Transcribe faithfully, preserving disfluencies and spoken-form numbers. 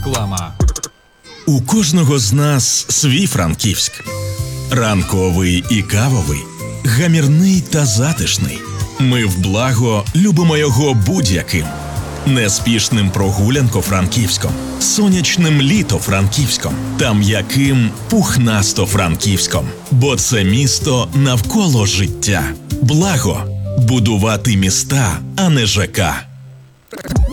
Реклама. У кожного з нас свій Франківськ. Ранковий і кавовий, гамірний та затишний. Ми в Благо любимо його будь-яким. Неспішним прогулянко-франківськом, сонячним літо-франківськом та м'яким пухнасто-франківськом. Бо це місто навколо життя. Благо – будувати міста, а не ЖК.